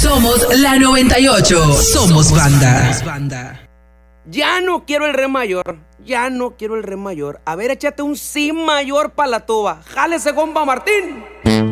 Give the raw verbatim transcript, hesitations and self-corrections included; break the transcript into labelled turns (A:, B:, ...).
A: Somos la noventa y ocho. Somos banda.
B: Ya no quiero el re mayor. Ya no quiero el re mayor. A ver, échate un si mayor pa' la tuba. Jálese, compa Martín.